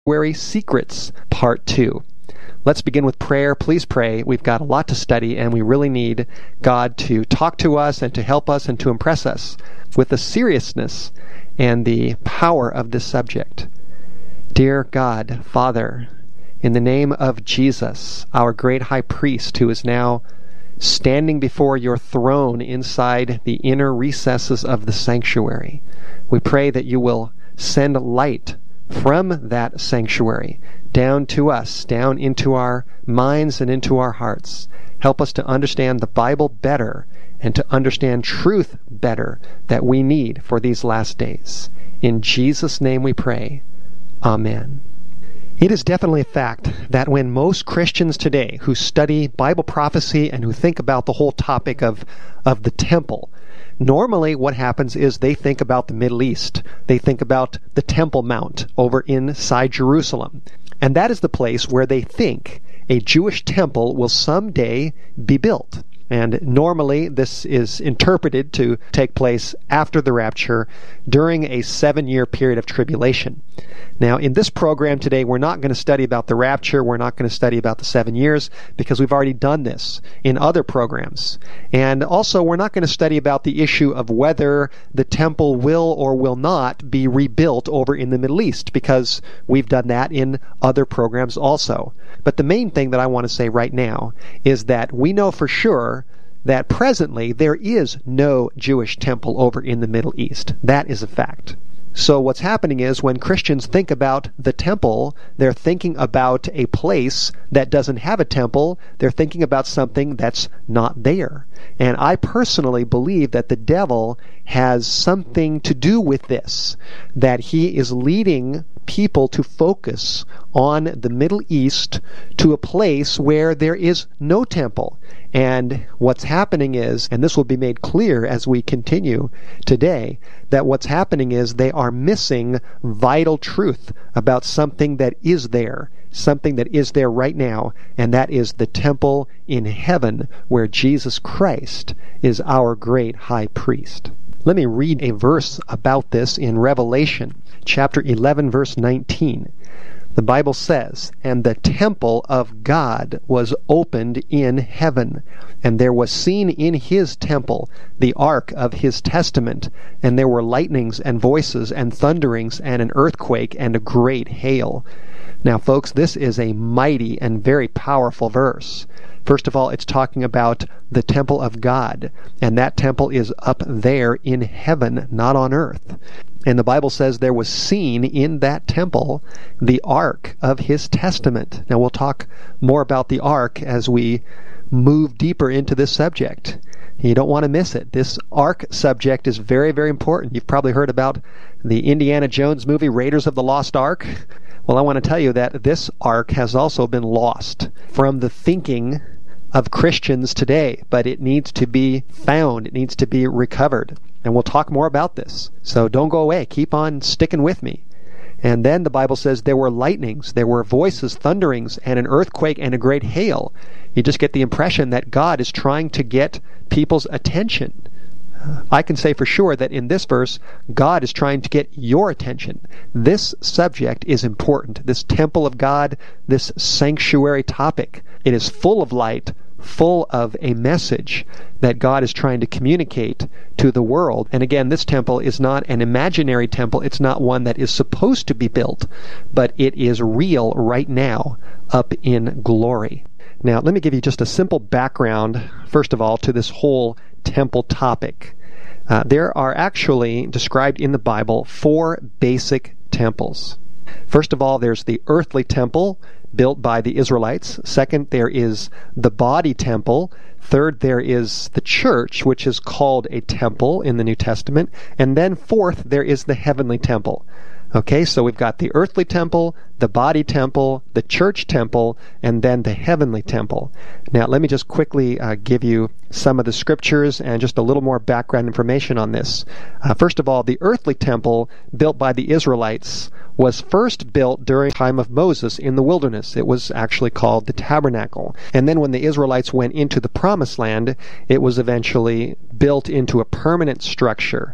Sanctuary Secrets, Part 2. Let's begin with prayer. Please pray. We've got a lot to study, and we really need God to talk to us and to help us and to impress us with the seriousness and the power of this subject. Dear God, Father, in the name of Jesus, our great high priest, who is now standing before your throne inside the inner recesses of the sanctuary, we pray that you will send light from that sanctuary down to us, down into our minds and into our hearts. Help us to understand the Bible better and to understand truth better that we need for these last days. In Jesus' name we pray. Amen. It is definitely a fact that when most Christians today who study Bible prophecy and who think about the whole topic of the temple, normally what happens is they think about the Middle East. They think about the Temple Mount over inside Jerusalem. And that is the place where they think a Jewish temple will someday be built. And normally this is interpreted to take place after the rapture during a 7-year period of tribulation. Now, in this program today, we're not going to study about the rapture. We're not going to study about the 7 years because we've already done this in other programs. And also, we're not going to study about the issue of whether the temple will or will not be rebuilt over in the Middle East because we've done that in other programs also. But the main thing that I want to say right now is that we know for sure that presently there is no Jewish temple over in the Middle East. That is a fact. So what's happening is when Christians think about the temple, they're thinking about a place that doesn't have a temple. They're thinking about something that's not there. And I personally believe that the devil has something to do with this, that he is leading people to focus on the Middle East to a place where there is no temple. And what's happening is, and this will be made clear as we continue today, that what's happening is they are missing vital truth about something that is there right now, and that is the temple in heaven where Jesus Christ is our great high priest. Let me read a verse about this in Revelation, chapter 11, verse 19. The Bible says, "And the temple of God was opened in heaven, and there was seen in his temple the ark of his testament, and there were lightnings and voices and thunderings and an earthquake and a great hail." Now, folks, this is a mighty and very powerful verse. First of all, it's talking about the temple of God, and that temple is up there in heaven, not on earth. And the Bible says there was seen in that temple the ark of his testament. Now, we'll talk more about the ark as we move deeper into this subject. You don't want to miss it. This ark subject is very, very important. You've probably heard about the Indiana Jones movie, Raiders of the Lost Ark. Well, I want to tell you that this ark has also been lost from the thinking of Christians today, but it needs to be found. It needs to be recovered. And we'll talk more about this. So don't go away. Keep on sticking with me. And then the Bible says there were lightnings, there were voices, thunderings, and an earthquake and a great hail. You just get the impression that God is trying to get people's attention. I can say for sure that in this verse, God is trying to get your attention. This subject is important. This temple of God, this sanctuary topic, it is full of light, full of a message that God is trying to communicate to the world. And again, this temple is not an imaginary temple. It's not one that is supposed to be built, but it is real right now up in glory. Now, let me give you just a simple background, first of all, to this whole temple topic. There are actually described in the Bible 4 basic temples. First of all, there's the earthly temple built by the Israelites. Second, there is the body temple. Third, there is the church, which is called a temple in the New Testament. And then fourth, there is the heavenly temple. Okay, so we've got the earthly temple, the body temple, the church temple, and then the heavenly temple. Now, let me just quickly give you some of the scriptures and just a little more background information on this. First of all, the earthly temple built by the Israelites was first built during the time of Moses in the wilderness. It was actually called the tabernacle. And then when the Israelites went into the promised land, it was eventually built into a permanent structure.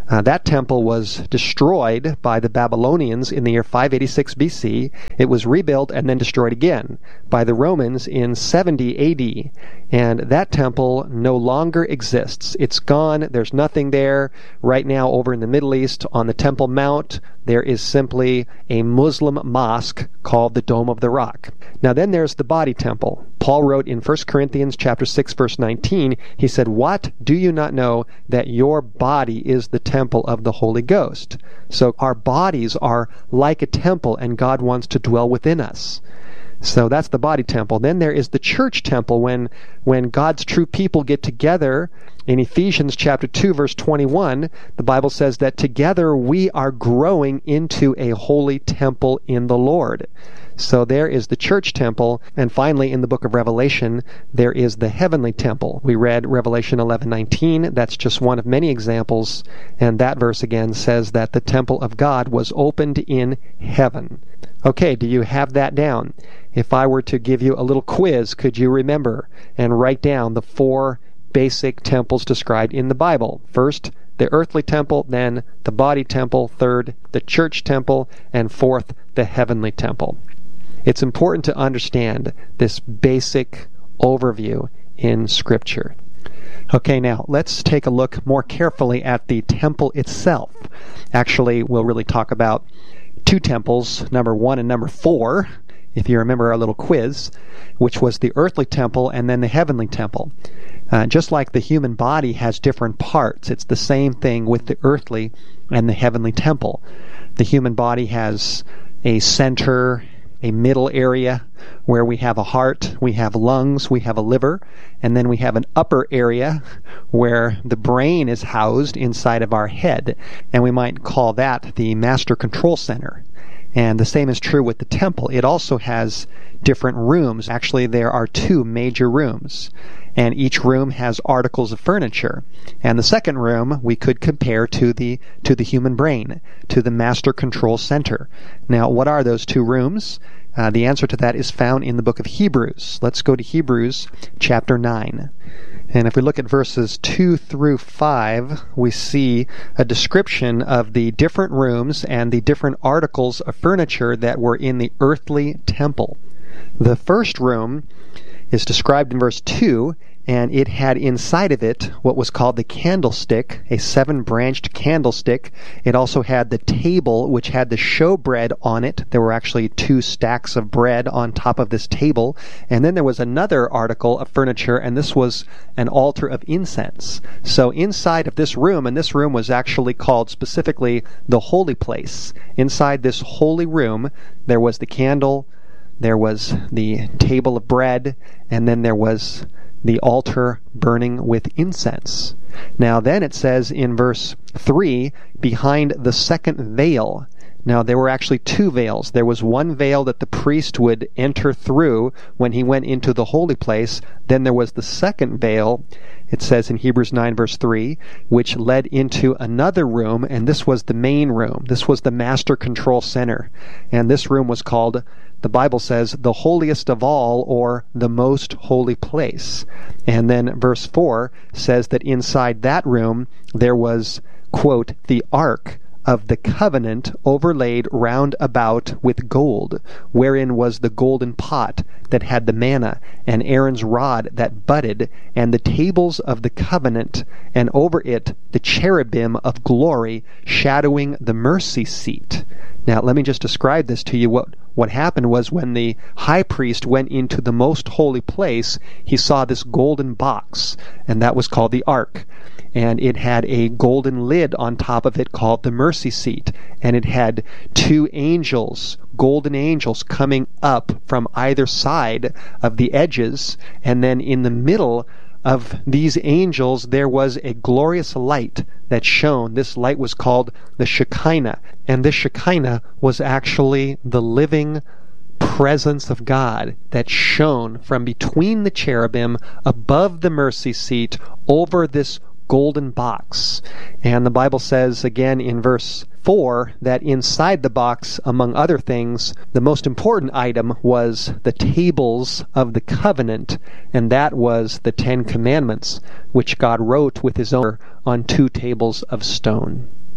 That temple was destroyed by the Babylonians in the year 586 BC. It was rebuilt and then destroyed again by the Romans in 70 AD. And that temple no longer exists. It's gone. There's nothing there. Right now, over in the Middle East, on the Temple Mount, there is simply a Muslim mosque called the Dome of the Rock. Now then there's the body temple. Paul wrote in 1 Corinthians chapter 6, verse 19, he said, "What? Do you not know that your body is the temple of the Holy Ghost?" So our bodies are like a temple, and God wants to dwell within us. So that's the body temple. Then there is the church temple, when God's true people get together. In Ephesians chapter 2, verse 21, the Bible says that together we are growing into a holy temple in the Lord. So there is the church temple. And finally, in the book of Revelation, there is the heavenly temple. We read Revelation 11:19. That's just one of many examples. And that verse again says that the temple of God was opened in heaven. Okay, do you have that down? If I were to give you a little quiz, could you remember and write down the 4 basic temples described in the Bible? First, the earthly temple, then the body temple, third, the church temple, and fourth, the heavenly temple. It's important to understand this basic overview in Scripture. Okay, now let's take a look more carefully at the temple itself. Actually, we'll really talk about 2 temples, number 1 and number 4, if you remember our little quiz, which was the earthly temple and then the heavenly temple. Just like the human body has different parts, it's the same thing with the earthly and the heavenly temple. The human body has a center, a middle area where we have a heart, we have lungs, we have a liver, and then we have an upper area where the brain is housed inside of our head, and we might call that the master control center. And the same is true with the temple. It also has different rooms. Actually, there are 2 major rooms, and each room has articles of furniture. And the second room we could compare to the human brain, to the master control center. Now, what are those 2 rooms? The answer to that is found in the book of Hebrews. Let's go to Hebrews chapter 9. And if we look at verses 2 through 5, we see a description of the different rooms and the different articles of furniture that were in the earthly temple. The first room is described in verse 2, and it had inside of it what was called the candlestick, a 7-branched candlestick. It also had the table, which had the showbread on it. There were actually 2 stacks of bread on top of this table. And then there was another article of furniture, and this was an altar of incense. So inside of this room, and this room was actually called specifically the holy place. Inside this holy room, there was the candle, there was the table of bread, and then there was the altar burning with incense. Now then it says in verse 3, behind the second veil. Now there were actually 2 veils. There was one veil that the priest would enter through when he went into the holy place. Then there was the second veil, it says in Hebrews 9 verse 3, which led into another room, and this was the main room. This was the master control center. And this room was called, the Bible says, the holiest of all, or the most holy place. And then verse 4 says that inside that room there was, quote, the ark of the covenant overlaid round about with gold, wherein was the golden pot that had the manna, and Aaron's rod that budded, and the tables of the covenant, and over it the cherubim of glory shadowing the mercy seat. Now let me just describe this to you. What happened was when the high priest went into the most holy place, he saw this golden box, and that was called the ark. And it had a golden lid on top of it called the mercy seat. And it had 2 angels, golden angels, coming up from either side of the edges. And then in the middle of these angels there was a glorious light that shone. This light was called the Shekinah. And this Shekinah was actually the living presence of God that shone from between the cherubim above the mercy seat over this golden box. And the Bible says again in verse 4 that inside the box, among other things, the most important item was the tables of the covenant, and that was the 10 Commandments, which God wrote with his own on 2 tables of stone.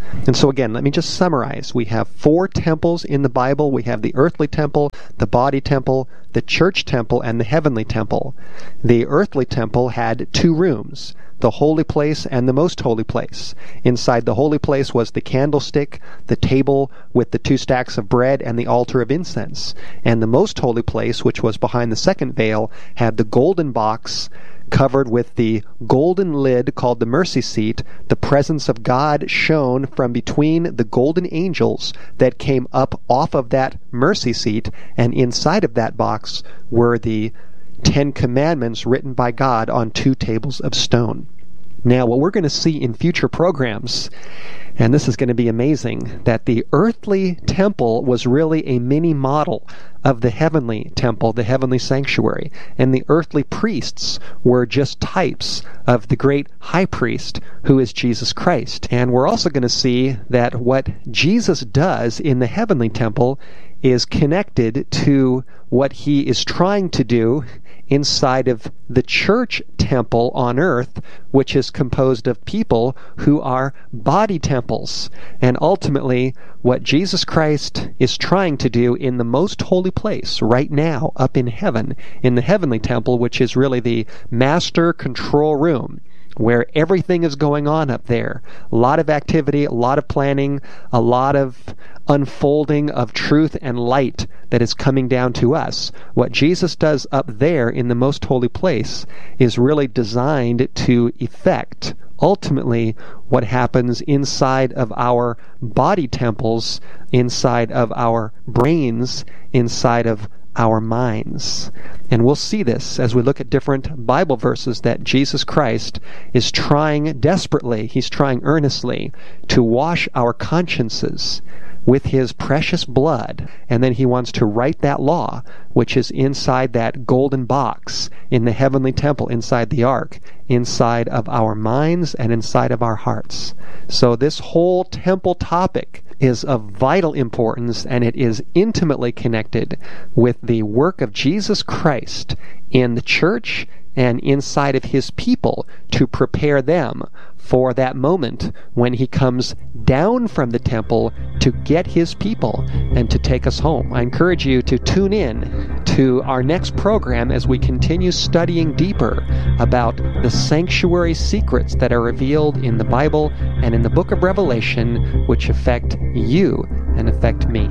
And so again, let me just summarize. We have 4 temples in the Bible. We have the earthly temple, the body temple, the church temple, and the heavenly temple. The earthly temple had 2 rooms, the holy place and the most holy place. Inside the holy place was the candlestick, the table with the 2 stacks of bread, and the altar of incense. And the most holy place, which was behind the second veil, had the golden box covered with the golden lid called the mercy seat. The presence of God shone from between the golden angels that came up off of that mercy seat, and inside of that box were the 10 commandments written by God on 2 tables of stone. Now, what we're going to see in future programs, and this is going to be amazing, that the earthly temple was really a mini model of the heavenly temple, the heavenly sanctuary. And the earthly priests were just types of the great high priest who is Jesus Christ. And we're also going to see that what Jesus does in the heavenly temple is connected to what he is trying to do inside of the church temple on earth, which is composed of people who are body temples. And ultimately, what Jesus Christ is trying to do in the most holy place right now up in heaven, in the heavenly temple, which is really the master control room, where everything is going on up there. A lot of activity, a lot of planning, a lot of unfolding of truth and light that is coming down to us. What Jesus does up there in the most holy place is really designed to effect ultimately what happens inside of our body temples, inside of our brains, inside of our minds. And we'll see this as we look at different Bible verses that Jesus Christ is trying desperately, he's trying earnestly to wash our consciences with his precious blood, and then he wants to write that law which is inside that golden box in the heavenly temple, inside the ark, inside of our minds and inside of our hearts. So this whole temple topic is of vital importance, and it is intimately connected with the work of Jesus Christ in the church and inside of his people to prepare them for that moment when he comes down from the temple to get his people and to take us home. I encourage you to tune in to our next program as we continue studying deeper about the sanctuary secrets that are revealed in the Bible and in the book of Revelation, which affect you and affect me.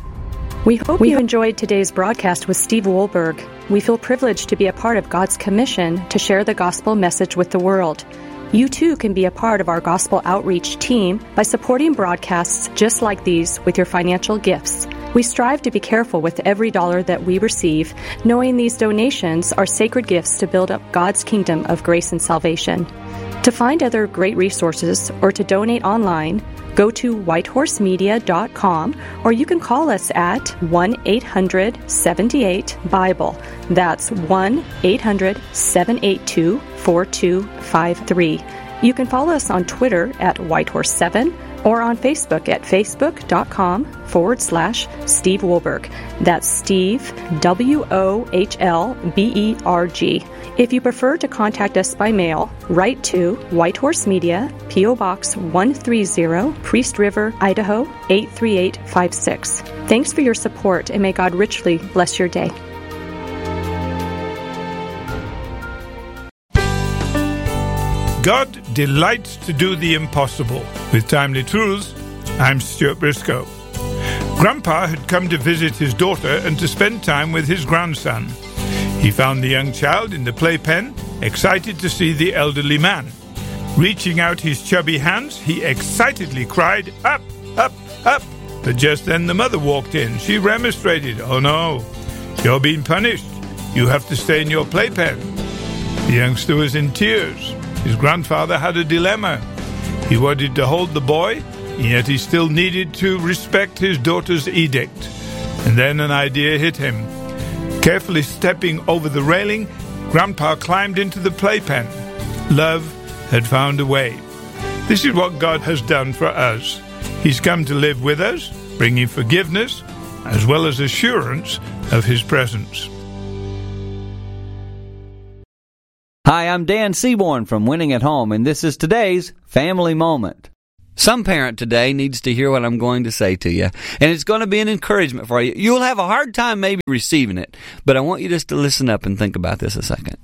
We hope you enjoyed today's broadcast with Steve Wohlberg. We feel privileged to be a part of God's commission to share the gospel message with the world. You too can be a part of our gospel outreach team by supporting broadcasts just like these with your financial gifts. We strive to be careful with every dollar that we receive, knowing these donations are sacred gifts to build up God's kingdom of grace and salvation. To find other great resources or to donate online, go to whitehorsemedia.com, or you can call us at 1-800-78-BIBLE. That's 1-800-782-4253. You can follow us on Twitter at Whitehorse7 or on Facebook at facebook.com/Steve Wohlberg. That's Steve, Wohlberg. If you prefer to contact us by mail, write to White Horse Media, P.O. Box 130, Priest River, Idaho 83856. Thanks for your support, and may God richly bless your day. God delights to do the impossible. With Timely Truths, I'm Stuart Briscoe. Grandpa had come to visit his daughter and to spend time with his grandson. He found the young child in the playpen, excited to see the elderly man. Reaching out his chubby hands, he excitedly cried, "Up, up, up!" But just then the mother walked in. She remonstrated, "Oh no, you're being punished. You have to stay in your playpen." The youngster was in tears. His grandfather had a dilemma. He wanted to hold the boy, yet he still needed to respect his daughter's edict. And then an idea hit him. Carefully stepping over the railing, Grandpa climbed into the playpen. Love had found a way. This is what God has done for us. He's come to live with us, bringing forgiveness as well as assurance of his presence. Hi, I'm Dan Seaborn from Winning at Home, and this is today's Family Moment. Some parent today needs to hear what I'm going to say to you, and it's going to be an encouragement for you. You'll have a hard time maybe receiving it, but I want you just to listen up and think about this a second.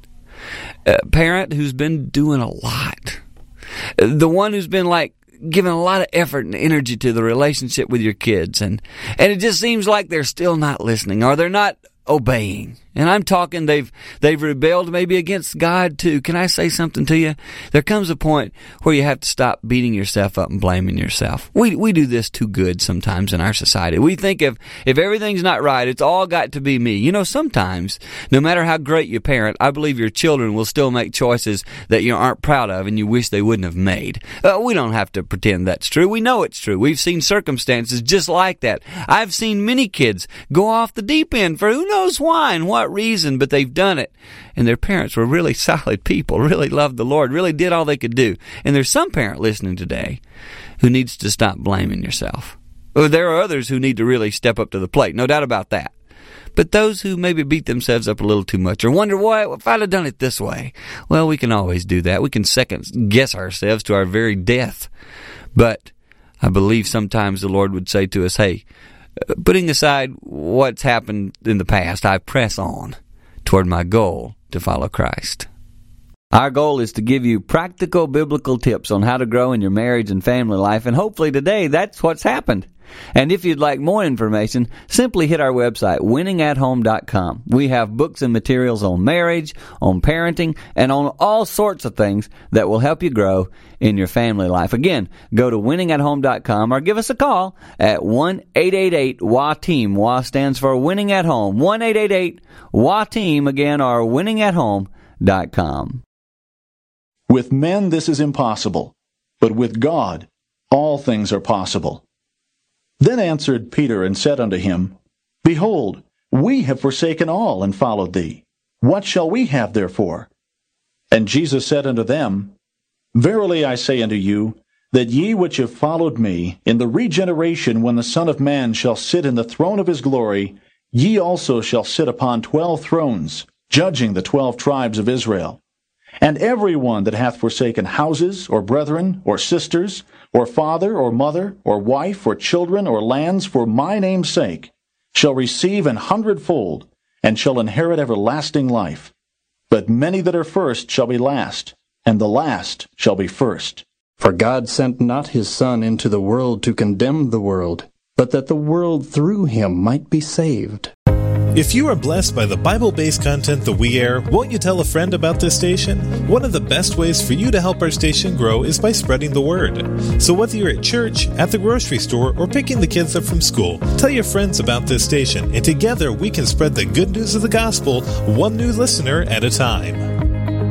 Parent who's been doing a lot, the one who's been giving a lot of effort and energy to the relationship with your kids, and it just seems like they're still not listening, or they're not obeying. And I'm talking they've rebelled maybe against God too. Can I say something to you? There comes a point where you have to stop beating yourself up and blaming yourself. We do this too good sometimes in our society. We think if everything's not right, it's all got to be me. You know, sometimes, no matter how great you parent, I believe your children will still make choices that you aren't proud of and you wish they wouldn't have made. We don't have to pretend that's true. We know it's true. We've seen circumstances just like that. I've seen many kids go off the deep end for who knows why and what reason, but they've done it. And their parents were really solid people, really loved the Lord, really did all they could do. And there's some parent listening today who needs to stop blaming yourself. There are others who need to really step up to the plate, no doubt about that. But those who maybe beat themselves up a little too much or wonder, why, if I'd have done it this way, well, we can always do that. We can second guess ourselves to our very death. But I believe sometimes the Lord would say to us, hey, putting aside what's happened in the past, I press on toward my goal to follow Christ. Our goal is to give you practical biblical tips on how to grow in your marriage and family life, and hopefully today that's what's happened. And if you'd like more information, simply hit our website, winningathome.com. We have books and materials on marriage, on parenting, and on all sorts of things that will help you grow in your family life. Again, go to winningathome.com or give us a call at 1-888-WA-TEAM. WA stands for Winning at Home. 1-888-WA-TEAM, again, or winningathome.com. With men this is impossible, but with God all things are possible. Then answered Peter and said unto him, Behold, we have forsaken all and followed thee. What shall we have therefore? And Jesus said unto them, Verily I say unto you, that ye which have followed me, in the regeneration when the Son of Man shall sit in the throne of his glory, ye also shall sit upon 12 thrones, judging the 12 tribes of Israel. And every one that hath forsaken houses, or brethren, or sisters, or father, or mother, or wife, or children, or lands, for my name's sake, shall receive 100-fold, and shall inherit everlasting life. But many that are first shall be last, and the last shall be first. For God sent not his Son into the world to condemn the world, but that the world through him might be saved. If you are blessed by the Bible-based content that we air, won't you tell a friend about this station? One of the best ways for you to help our station grow is by spreading the word. So whether you're at church, at the grocery store, or picking the kids up from school, tell your friends about this station, and together we can spread the good news of the gospel, one new listener at a time.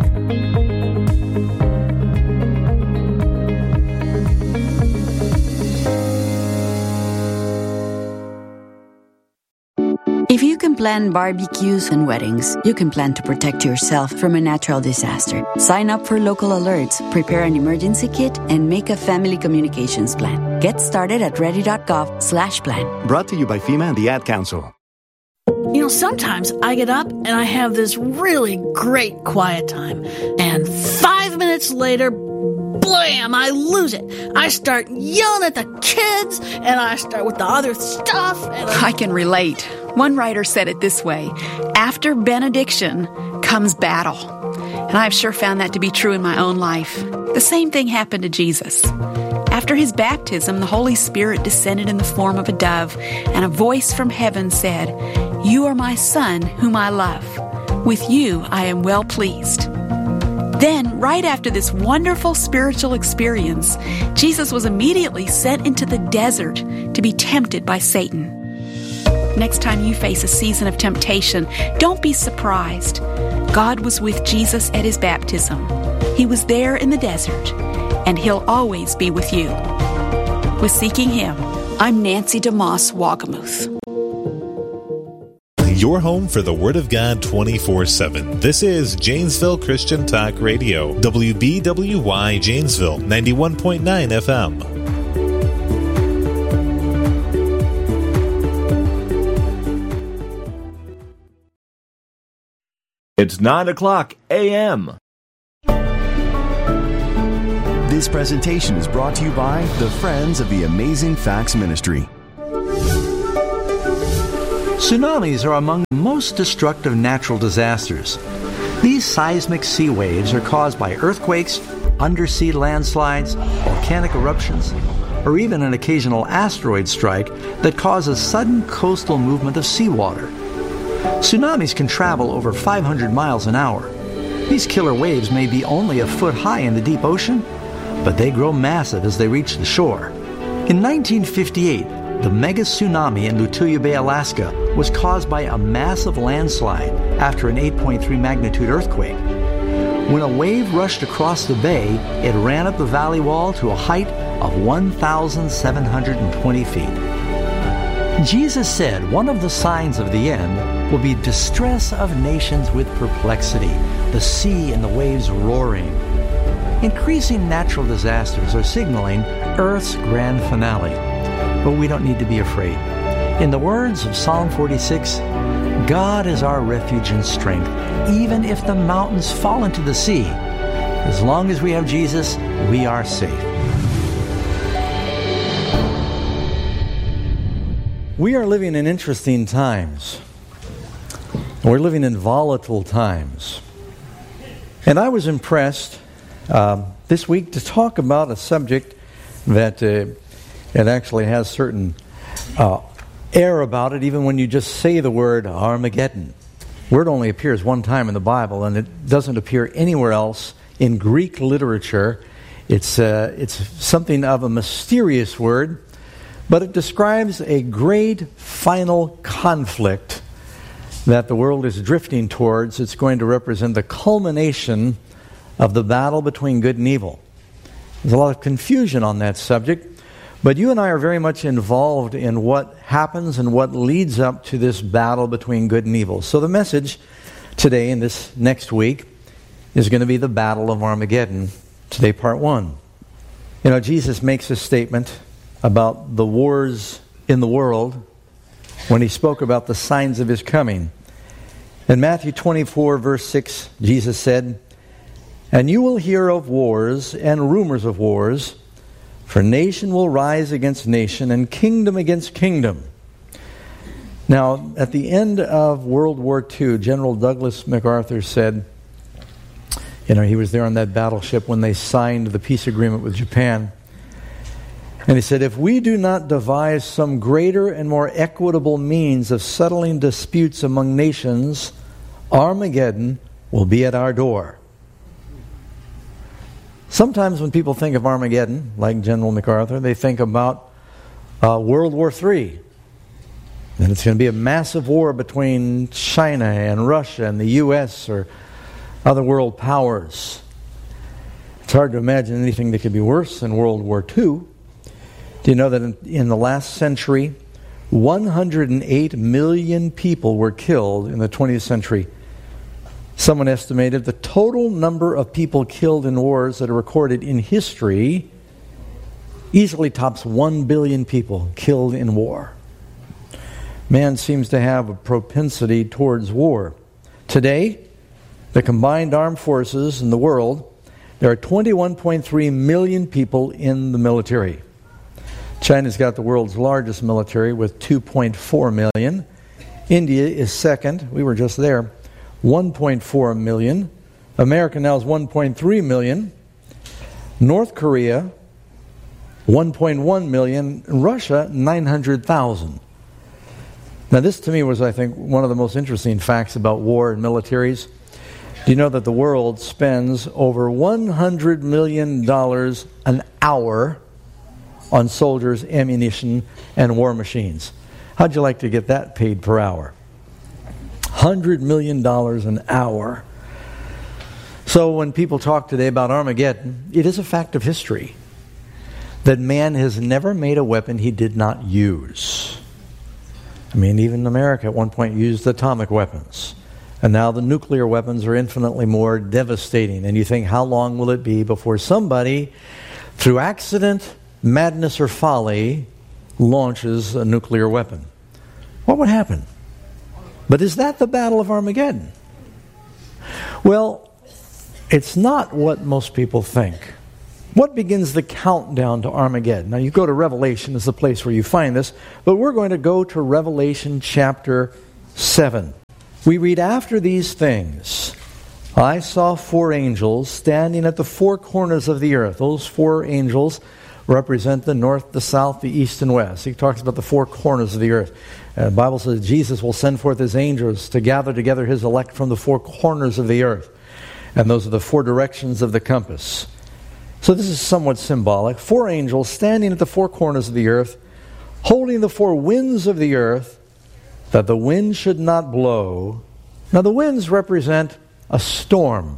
If you can plan barbecues and weddings, you can plan to protect yourself from a natural disaster. Sign up for local alerts, prepare an emergency kit, and make a family communications plan. Get started at ready.gov/plan. Brought to you by FEMA and the Ad Council. You know, sometimes I get up and I have this really great quiet time. And 5 minutes later, blam, I lose it. I start yelling at the kids, and I start with the other stuff. And I can relate. One writer said it this way: after benediction comes battle. And I've sure found that to be true in my own life. The same thing happened to Jesus. After his baptism, the Holy Spirit descended in the form of a dove, and a voice from heaven said, "You are my Son, whom I love. With you I am well pleased." Then, right after this wonderful spiritual experience, Jesus was immediately sent into the desert to be tempted by Satan. Next time you face a season of temptation, don't be surprised. God was with Jesus at his baptism. He was there in the desert, and he'll always be with you. With Seeking Him, I'm Nancy DeMoss Wagamuth. Your home for the Word of God 24/7. This is Janesville Christian Talk Radio. WBWY Janesville, 91.9 FM. It's 9 o'clock a.m. This presentation is brought to you by the Friends of the Amazing Facts Ministry. Tsunamis are among the most destructive natural disasters. These seismic sea waves are caused by earthquakes, undersea landslides, volcanic eruptions, or even an occasional asteroid strike that causes sudden coastal movement of seawater. Tsunamis can travel over 500 miles an hour. These killer waves may be only a foot high in the deep ocean, but they grow massive as they reach the shore. In 1958, the mega tsunami in Lituya Bay, Alaska, was caused by a massive landslide after an 8.3 magnitude earthquake. When a wave rushed across the bay, it ran up the valley wall to a height of 1,720 feet. Jesus said one of the signs of the end will be distress of nations with perplexity, the sea and the waves roaring. Increasing natural disasters are signaling Earth's grand finale. But we don't need to be afraid. In the words of Psalm 46, God is our refuge and strength, even if the mountains fall into the sea. As long as we have Jesus, we are safe. We are living in interesting times. We're living in volatile times. And I was impressed this week to talk about a subject that it actually has certain air about it, even when you just say the word Armageddon. The word only appears one time in the Bible, and it doesn't appear anywhere else in Greek literature. It's something of a mysterious word, but it describes a great final conflict that the world is drifting towards. It's going to represent the culmination of the battle between good and evil. There's a lot of confusion on that subject. But you and I are very much involved in what happens and what leads up to this battle between good and evil. So the message today and this next week is going to be the Battle of Armageddon. Today, part 1. You know, Jesus makes a statement about the wars in the world when he spoke about the signs of his coming. In Matthew 24, verse 6, Jesus said, "And you will hear of wars and rumors of wars, for nation will rise against nation and kingdom against kingdom." Now, at the end of World War II, General Douglas MacArthur said, he was there on that battleship when they signed the peace agreement with Japan. And he said, "If we do not devise some greater and more equitable means of settling disputes among nations, Armageddon will be at our door." Sometimes when people think of Armageddon, like General MacArthur, they think about World War III. And it's going to be a massive war between China and Russia and the U.S. or other world powers. It's hard to imagine anything that could be worse than World War II. Do you know that in the last century, 108 million people were killed in the 20th century? Someone estimated the total number of people killed in wars that are recorded in history easily tops 1 billion people killed in war. Man seems to have a propensity towards war. Today, the combined armed forces in the world, there are 21.3 million people in the military. China's got the world's largest military with 2.4 million. India is second. We were just there. 1.4 million. America now is 1.3 million. North Korea, 1.1 million. Russia, 900,000. Now this to me was, I think, one of the most interesting facts about war and militaries. Do you know that the world spends over $100 million an hour on soldiers, ammunition, and war machines? How'd you like to get that paid per hour? $100 million an hour. So when people talk today about Armageddon, it is a fact of history that man has never made a weapon he did not use. I mean, even America at one point used atomic weapons. And now the nuclear weapons are infinitely more devastating. And you think, how long will it be before somebody, through accident, madness, or folly, launches a nuclear weapon? What would happen? But is that the Battle of Armageddon? Well, it's not what most people think. What begins the countdown to Armageddon? Now you go to Revelation, is the place where you find this, but we're going to go to Revelation chapter 7. We read, after these things, I saw 4 angels standing at the 4 corners of the earth. Those 4 angels represent the north, the south, the east, and west. He talks about the 4 corners of the earth. The Bible says Jesus will send forth his angels to gather together his elect from the 4 corners of the earth. And those are the 4 directions of the compass. So this is somewhat symbolic. 4 angels standing at the 4 corners of the earth, holding the 4 winds of the earth, that the wind should not blow. Now the winds represent a storm.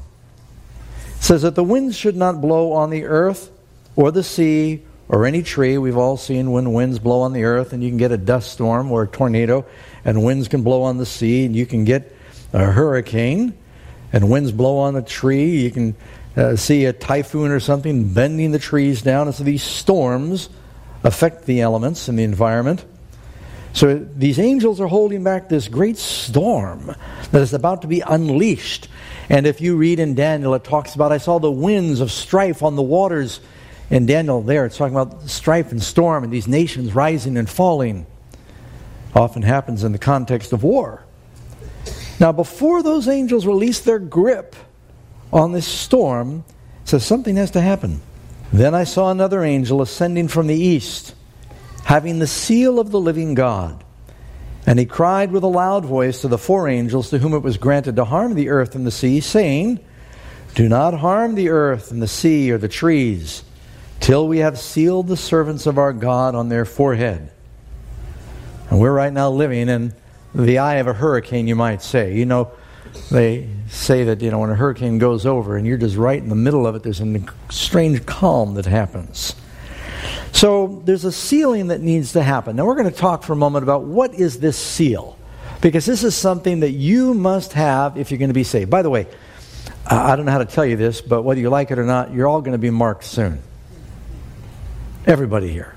It says that the winds should not blow on the earth or the sea or any tree. We've all seen when winds blow on the earth and you can get a dust storm or a tornado, and winds can blow on the sea and you can get a hurricane, and winds blow on a tree. You can see a typhoon or something bending the trees down. And so these storms affect the elements and the environment. So these angels are holding back this great storm that is about to be unleashed. And if you read in Daniel, it talks about, I saw the winds of strife on the waters. In Daniel there, it's talking about strife and storm and these nations rising and falling. Often happens in the context of war. Now before those angels release their grip on this storm, it says something has to happen. Then I saw another angel ascending from the east, having the seal of the living God. And he cried with a loud voice to the 4 angels to whom it was granted to harm the earth and the sea, saying, do not harm the earth and the sea or the trees, till we have sealed the servants of our God on their forehead. And we're right now living in the eye of a hurricane, you might say. You know, they say that, when a hurricane goes over and you're just right in the middle of it, there's a strange calm that happens. So there's a sealing that needs to happen. Now we're going to talk for a moment about what is this seal. Because this is something that you must have if you're going to be saved. By the way, I don't know how to tell you this, but whether you like it or not, you're all going to be marked soon. Everybody here.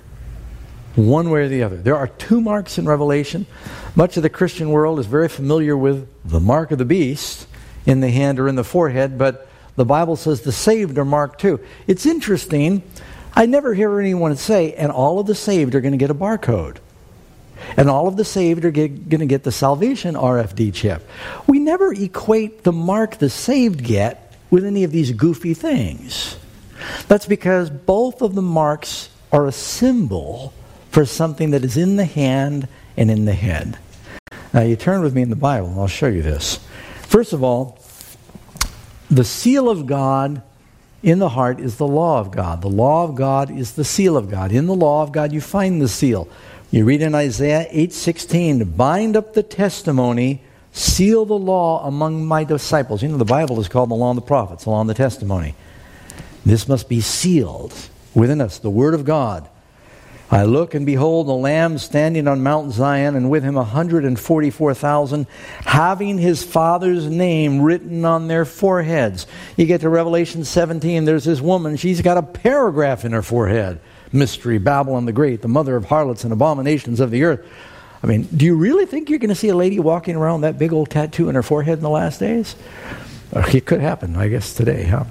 One way or the other. There are 2 marks in Revelation. Much of the Christian world is very familiar with the mark of the beast in the hand or in the forehead, but the Bible says the saved are marked too. It's interesting. I never hear anyone say, and all of the saved are going to get a barcode. And all of the saved are going to get the salvation RFD chip. We never equate the mark the saved get with any of these goofy things. That's because both of the marks are a symbol for something that is in the hand and in the head. Now you turn with me in the Bible and I'll show you this. First of all, the seal of God in the heart is the law of God. The law of God is the seal of God. In the law of God you find the seal. You read in Isaiah 8:16, bind up the testimony, seal the law among my disciples. You know, the Bible is called the law and the prophets, the law and the testimony. This must be sealed within us, the word of God. I look and behold a Lamb standing on Mount Zion, and with him 144,000, having his Father's name written on their foreheads. You get to Revelation 17, there's this woman, she's got a paragraph in her forehead. Mystery, Babylon the Great, the mother of harlots and abominations of the earth. I mean, do you really think you're going to see a lady walking around with that big old tattoo in her forehead in the last days? It could happen, I guess, today, huh?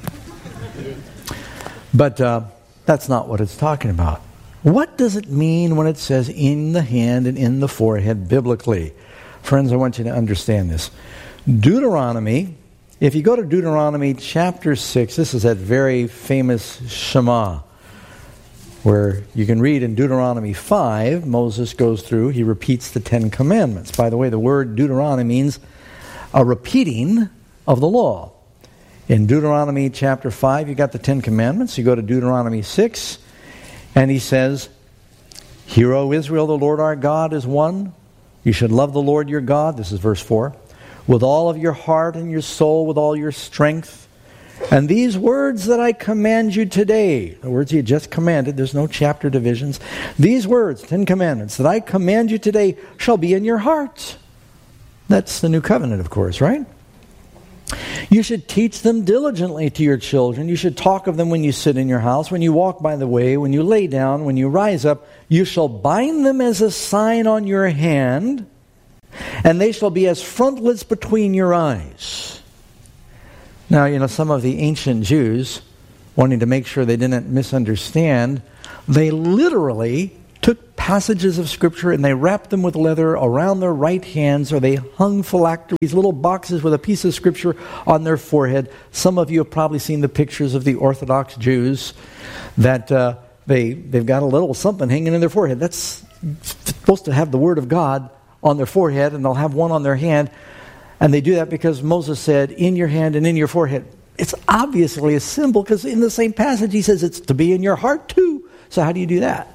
But that's not what it's talking about. What does it mean when it says in the hand and in the forehead biblically? Friends, I want you to understand this. Deuteronomy, if you go to Deuteronomy chapter 6, this is that very famous Shema, where you can read in Deuteronomy 5, Moses goes through, he repeats the 10 Commandments. By the way, the word Deuteronomy means a repeating of the law. In Deuteronomy chapter 5, you got the 10 Commandments. You go to Deuteronomy 6, and he says, Hear, O Israel, the Lord our God is one. You should love the Lord your God, this is verse 4, with all of your heart and your soul, with all your strength. And these words that I command you today, the words he had just commanded, there's no chapter divisions. These words, 10 Commandments, that I command you today shall be in your heart. That's the new covenant, of course, right? You should teach them diligently to your children. You should talk of them when you sit in your house, when you walk by the way, when you lay down, when you rise up. You shall bind them as a sign on your hand, and they shall be as frontlets between your eyes. Now, some of the ancient Jews wanting to make sure they didn't misunderstand, they literally took passages of Scripture and they wrapped them with leather around their right hands, or they hung phylacteries, little boxes with a piece of Scripture on their forehead. Some of you have probably seen the pictures of the Orthodox Jews that they've got a little something hanging in their forehead. That's supposed to have the Word of God on their forehead, and they'll have one on their hand. And they do that because Moses said, in your hand and in your forehead. It's obviously a symbol, because in the same passage he says it's to be in your heart too. So how do you do that?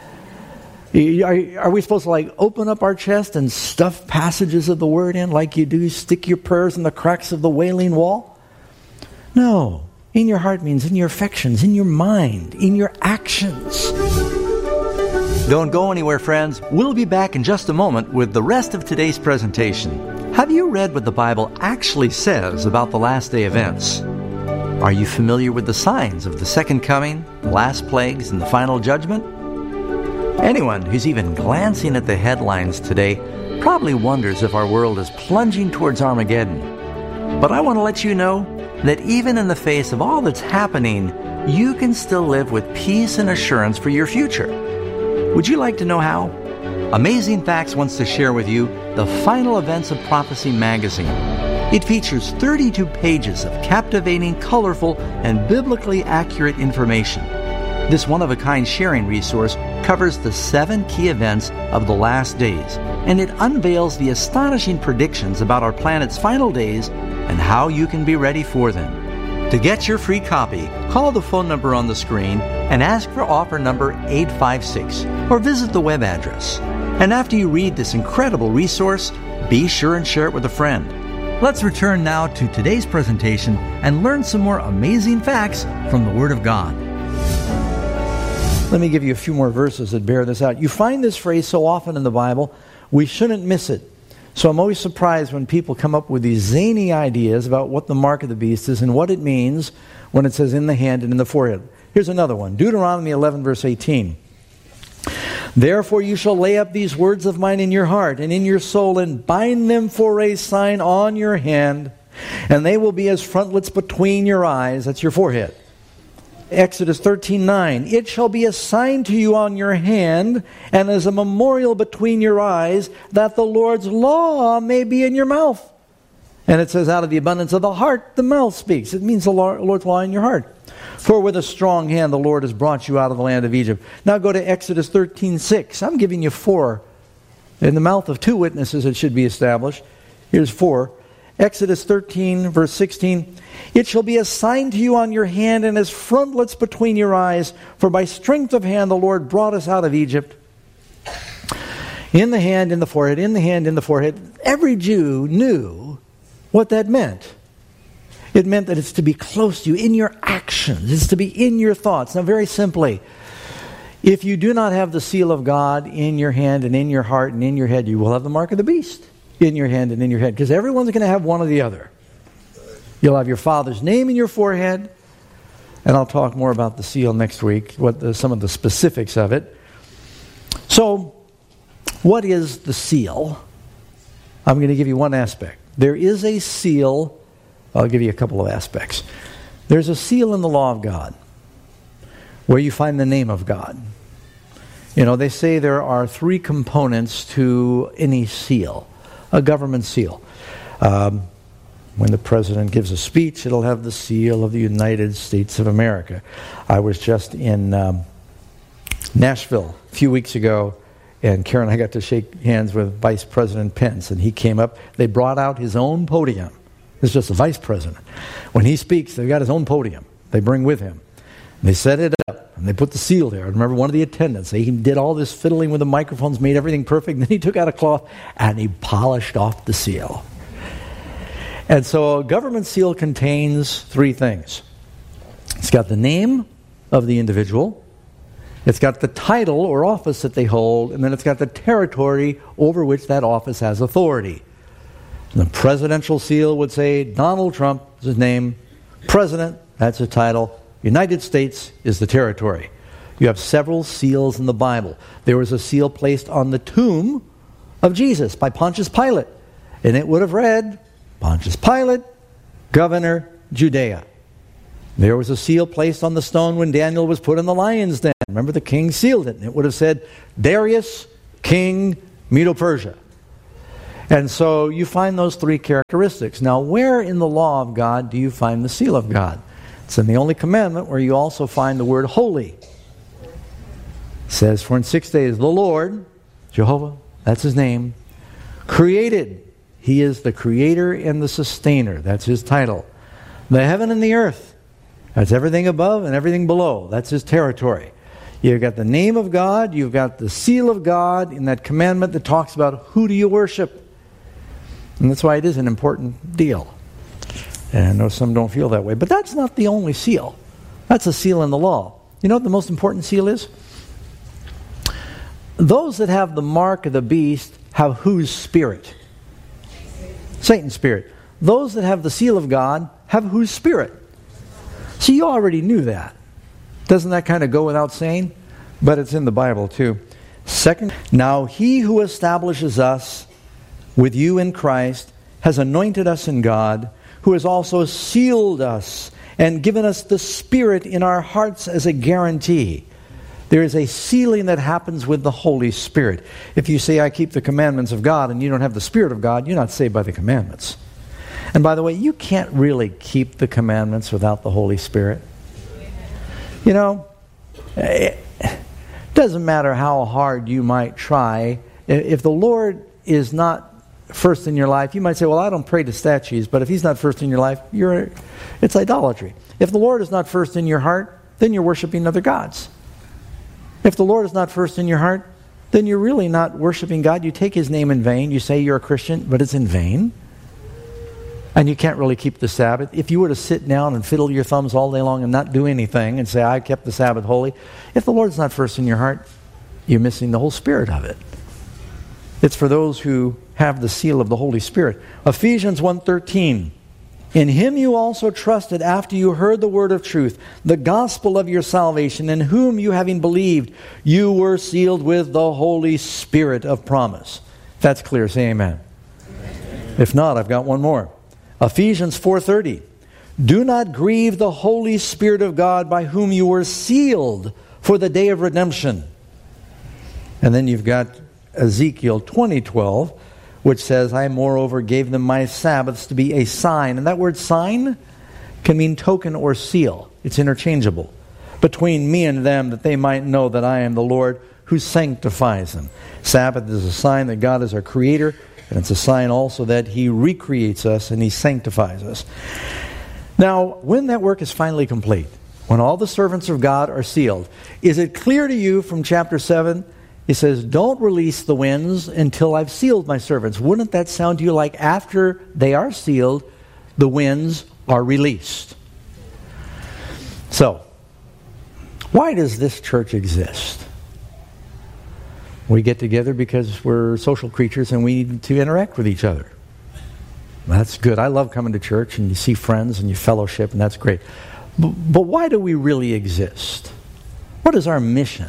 Are we supposed to open up our chest and stuff passages of the Word in like you do stick your prayers in the cracks of the Wailing Wall? No. In your heart means in your affections, in your mind, in your actions. Don't go anywhere, friends. We'll be back in just a moment with the rest of today's presentation. Have you read what the Bible actually says about the last day events? Are you familiar with the signs of the second coming, the last plagues, and the final judgment? Anyone who's even glancing at the headlines today probably wonders if our world is plunging towards Armageddon. But I want to let you know that even in the face of all that's happening, you can still live with peace and assurance for your future. Would you like to know how? Amazing Facts wants to share with you the Final Events of Prophecy magazine. It features 32 pages of captivating, colorful, and biblically accurate information. This one-of-a-kind sharing resource covers the 7 key events of the last days, and it unveils the astonishing predictions about our planet's final days and how you can be ready for them. To get your free copy, call the phone number on the screen and ask for offer number 856, or visit the web address. And after you read this incredible resource, be sure and share it with a friend. Let's return now to today's presentation and learn some more amazing facts from the Word of God. Let me give you a few more verses that bear this out. You find this phrase so often in the Bible, we shouldn't miss it. So I'm always surprised when people come up with these zany ideas about what the mark of the beast is and what it means when it says in the hand and in the forehead. Here's another one. Deuteronomy 11, verse 18. Therefore you shall lay up these words of mine in your heart and in your soul, and bind them for a sign on your hand, and they will be as frontlets between your eyes. That's your forehead. Exodus 13:9. It shall be a sign to you on your hand, and as a memorial between your eyes, that the Lord's law may be in your mouth. And it says, out of the abundance of the heart, the mouth speaks. It means the Lord's law in your heart. For with a strong hand the Lord has brought you out of the land of Egypt. Now go to Exodus 13:6. I'm giving you 4. In the mouth of 2 witnesses it should be established. Here's 4. Exodus 13, verse 16. It shall be a sign to you on your hand and as frontlets between your eyes. For by strength of hand the Lord brought us out of Egypt. In the hand, in the forehead, in the hand, in the forehead. Every Jew knew what that meant. It meant that it's to be close to you in your actions. It's to be in your thoughts. Now, very simply, if you do not have the seal of God in your hand and in your heart and in your head, you will have the mark of the beast in your hand and in your head. Because everyone's going to have one or the other. You'll have your father's name in your forehead. And I'll talk more about the seal next week, some of the specifics of it. So, what is the seal? I'm going to give you one aspect. There is a seal. I'll give you a couple of aspects. There's a seal in the law of God where you find the name of God. You know, they say there are 3 components to any seal. A government seal. When the president gives a speech, it'll have the seal of the United States of America. I was just in Nashville a few weeks ago, and Karen and I got to shake hands with Vice President Pence, and he came up. They brought out his own podium. It's just the vice president. When he speaks, they've got his own podium. They bring with him. And they set it up, and they put the seal there. I remember one of the attendants, he did all this fiddling with the microphones, made everything perfect, and then he took out a cloth, and he polished off the seal. And so a government seal contains 3 things. It's got the name of the individual, it's got the title or office that they hold, and then it's got the territory over which that office has authority. The presidential seal would say Donald Trump is his name, President, that's the title, United States is the territory. You have several seals in the Bible. There was a seal placed on the tomb of Jesus by Pontius Pilate, and it would have read, Pontius Pilate, Governor, Judea. There was a seal placed on the stone when Daniel was put in the lion's den. Remember, the king sealed it, and it would have said, Darius, King, Medo-Persia. And so you find those three characteristics. Now, where in the law of God do you find the seal of God? It's in the only commandment where you also find the word holy. It says, for in 6 days the Lord, Jehovah, that's His name, created. He is the creator and the sustainer. That's His title. The heaven and the earth. That's everything above and everything below. That's His territory. You've got the name of God. You've got the seal of God in that commandment that talks about who do you worship. And that's why it is an important deal. And I know some don't feel that way. But that's not the only seal. That's a seal in the law. You know what the most important seal is? Those that have the mark of the beast have whose spirit? Satan's spirit. Those that have the seal of God have whose spirit? See, you already knew that. Doesn't that kind of go without saying? But it's in the Bible too. Second, now He who establishes us with you in Christ has anointed us in God, who has also sealed us and given us the Spirit in our hearts as a guarantee. There is a sealing that happens with the Holy Spirit. If you say, I keep the commandments of God, and you don't have the Spirit of God, you're not saved by the commandments. And by the way, you can't really keep the commandments without the Holy Spirit. You know, it doesn't matter how hard you might try. If the Lord is not first in your life, you might say, well, I don't pray to statues, but if He's not first in your life, it's idolatry. If the Lord is not first in your heart, then you're worshiping other gods. If the Lord is not first in your heart, then you're really not worshiping God. You take His name in vain. You say you're a Christian, but it's in vain. And you can't really keep the Sabbath. If you were to sit down and fiddle your thumbs all day long and not do anything and say, I kept the Sabbath holy, if the Lord's not first in your heart, you're missing the whole spirit of it. It's for those who have the seal of the Holy Spirit. Ephesians 1:13. In Him you also trusted after you heard the word of truth, the gospel of your salvation, in whom you having believed, you were sealed with the Holy Spirit of promise. If that's clear, say amen. If not, I've got one more. Ephesians 4:30. Do not grieve the Holy Spirit of God, by whom you were sealed for the day of redemption. And then you've got Ezekiel 20:12, which says, I moreover gave them my Sabbaths to be a sign. And that word sign can mean token or seal. It's interchangeable. Between me and them, that they might know that I am the Lord who sanctifies them. Sabbath is a sign that God is our creator, and it's a sign also that He recreates us and He sanctifies us. Now, when that work is finally complete, when all the servants of God are sealed, is it clear to you from chapter 7? He says, don't release the winds until I've sealed my servants. Wouldn't that sound to you like after they are sealed, the winds are released? So, why does this church exist? We get together because we're social creatures and we need to interact with each other. That's good. I love coming to church and you see friends and you fellowship, and that's great. But why do we really exist? What is our mission?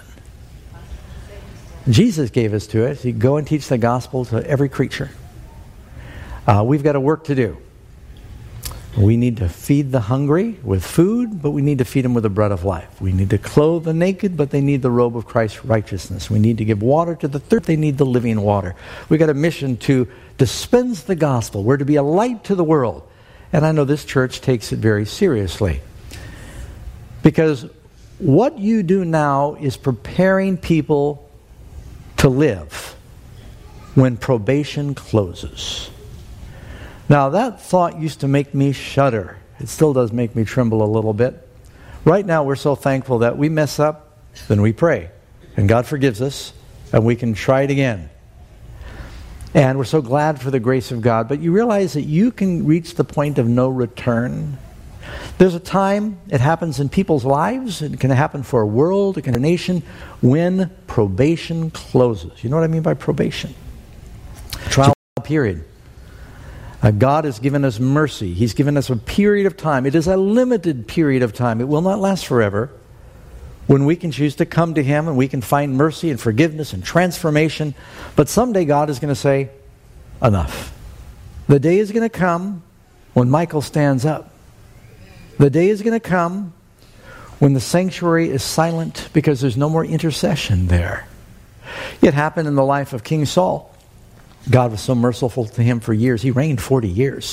Jesus gave us to it. He go and teach the gospel to every creature. We've got a work to do. We need to feed the hungry with food, but we need to feed them with the bread of life. We need to clothe the naked, but they need the robe of Christ's righteousness. We need to give water to the thirsty. They need the living water. We've got a mission to dispense the gospel. We're to be a light to the world. And I know this church takes it very seriously. Because what you do now is preparing people to live when probation closes. Now, that thought used to make me shudder. It still does make me tremble a little bit. Right now, we're so thankful that we mess up, then we pray. And God forgives us, and we can try it again. And we're so glad for the grace of God. But you realize that you can reach the point of no return. There's a time, it happens in people's lives, it can happen for a world, it can happen for a nation, when probation closes. You know what I mean by probation? Trial period. God has given us mercy. He's given us a period of time. It is a limited period of time. It will not last forever. When we can choose to come to Him and we can find mercy and forgiveness and transformation. But someday God is going to say, enough. The day is going to come when Michael stands up. The day is going to come when the sanctuary is silent because there's no more intercession there. It happened in the life of King Saul. God was so merciful to him for years. He reigned 40 years.